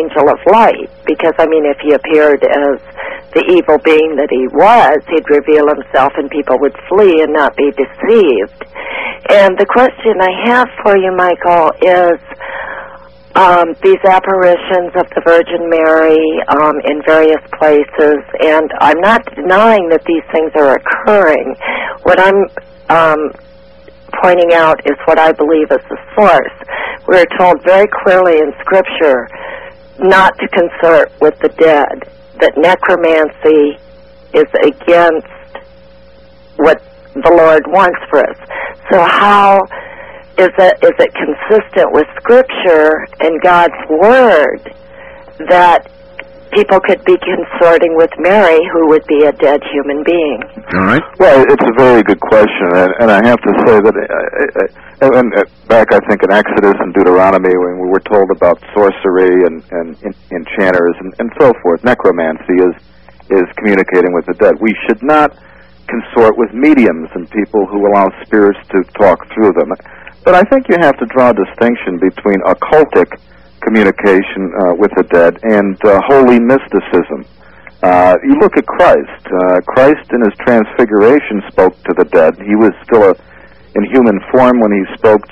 angel of light, because, I mean, if he appeared as the evil being that he was, he'd reveal himself and people would flee and not be deceived. And the question I have for you, Michael, is these apparitions of the Virgin Mary in various places, and I'm not denying that these things are occurring. What I'm pointing out is what I believe is the source. We're told very clearly in Scripture not to consort with the dead, that necromancy is against what the Lord wants for us. So how is it consistent with Scripture and God's Word that people could be consorting with Mary, who would be a dead human being? All right. Well, it's a very good question, and I have to say that back, I think, in Exodus and Deuteronomy, when we were told about sorcery and enchanters and so forth, necromancy is communicating with the dead. We should not consort with mediums and people who allow spirits to talk through them. But I think you have to draw a distinction between occultic communication with the dead and holy mysticism. You look at Christ. Christ in his transfiguration spoke to the dead. He was still in human form when he spoke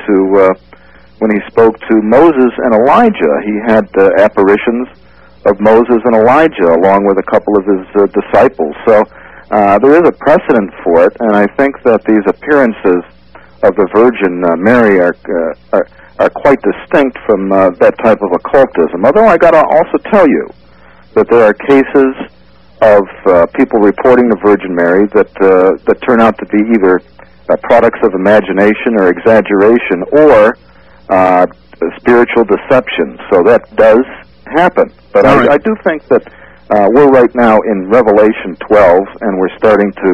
to Moses and Elijah. He had apparitions of Moses and Elijah along with a couple of his disciples. So there is a precedent for it, and I think that these appearances of the Virgin Mary are quite distinct from that type of occultism. Although I got to also tell you that there are cases of people reporting the Virgin Mary that turn out to be either products of imagination or exaggeration or spiritual deception. So that does happen. But I do think that we're right now in Revelation 12, and we're starting to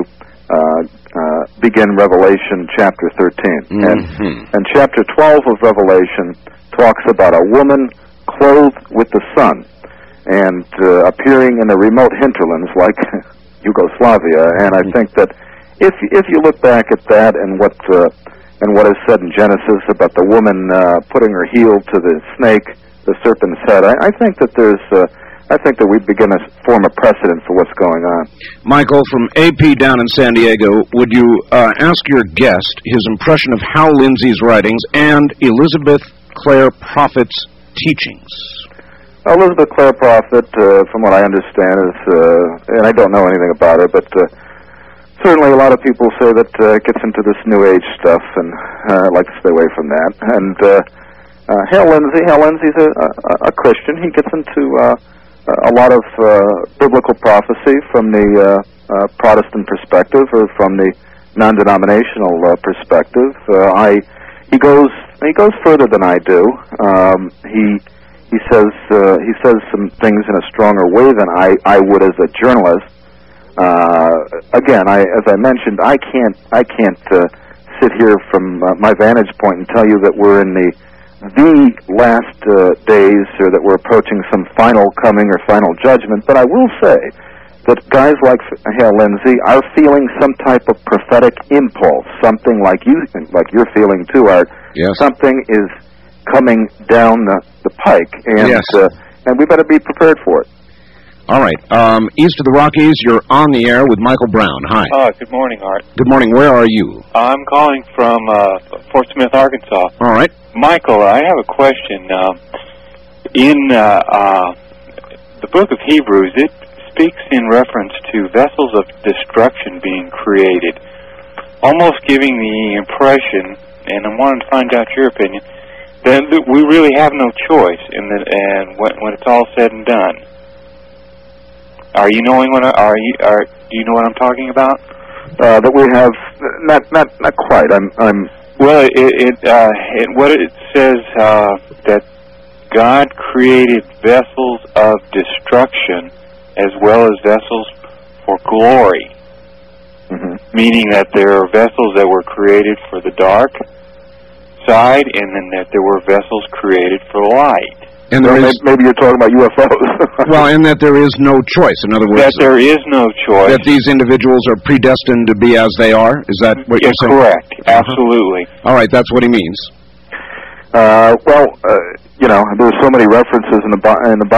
begin Revelation chapter 13. And chapter 12 of Revelation talks about a woman clothed with the sun and appearing in the remote hinterlands like Yugoslavia. And I think that if you look back at that and what is said in Genesis about the woman putting her heel to the snake, the serpent's head, I think that we begin to form a precedent for what's going on. Michael, from AP down in San Diego, would you ask your guest his impression of Hal Lindsey's writings and Elizabeth Clare Prophet's teachings? Elizabeth Clare Prophet, from what I understand, is, and I don't know anything about her, but certainly a lot of people say that it gets into this New Age stuff, and I'd like to stay away from that. And Hal Lindsey's a Christian. He gets into a lot of biblical prophecy from the Protestant perspective or from the non-denominational perspective. He goes further than I do. He says some things in a stronger way than I would as a journalist. Again, as I mentioned, I can't sit here from my vantage point and tell you that we're in the last days, or that we're approaching some final coming or final judgment. But I will say that guys like Hal Lindsey are feeling some type of prophetic impulse, something like you're feeling too, Art. Yes. Something is coming down the pike, and yes. And we better be prepared for it. All right. East of the Rockies, you're on the air with Michael Brown. Hi. Good morning, Art. Good morning. Where are you? I'm calling from Fort Smith, Arkansas. All right. Michael, I have a question. In the book of Hebrews, it speaks in reference to vessels of destruction being created, almost giving the impression, and I wanted to find out your opinion, that we really have no choice when it's all said and done. Do you know what I'm talking about? That we have not quite. Well, what it says that God created vessels of destruction as well as vessels for glory, meaning that there are vessels that were created for the dark side, and then that there were vessels created for light. And maybe you're talking about UFOs. Well, and that there is no choice. In other words, that there is no choice. That these individuals are predestined to be as they are. Is that what you're saying? Correct. Absolutely. All right, that's what he means. Well, there's so many references in the Bible